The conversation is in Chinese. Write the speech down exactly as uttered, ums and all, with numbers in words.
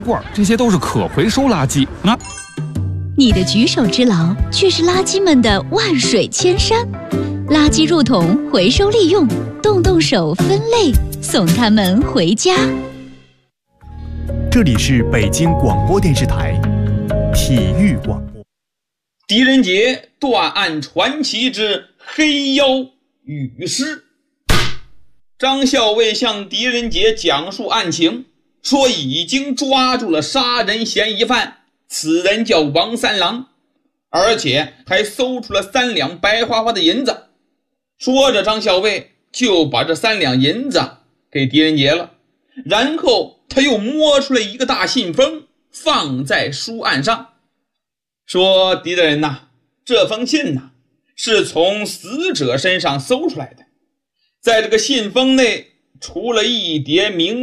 罐，这些都是可回收垃圾啊。 你的举手之劳，却是垃圾们的万水千山。垃圾入桶，回收利用，动动手分类，送他们回家。 这里是北京广播电视台体育广播。 狄仁杰断案传奇之黑妖与尸。张校尉向狄仁杰讲述案情，说已经抓住了杀人嫌疑犯，此人叫王三郎，而且还搜出了三两白花花的银子。说着，张校尉就把这三两银子给狄仁杰了，然后他又摸出了一个大信封，放在书案上，说：狄大人呐，这封信呐是从死者身上搜出来的，在这个信封内除了一叠明